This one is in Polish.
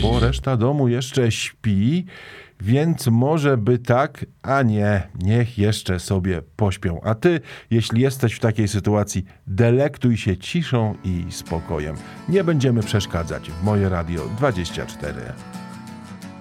bo reszta domu jeszcze śpi, więc może by tak, a nie, niech jeszcze sobie pośpią. A ty, jeśli jesteś w takiej sytuacji, delektuj się ciszą i spokojem. Nie będziemy przeszkadzać w Moje Radio 24.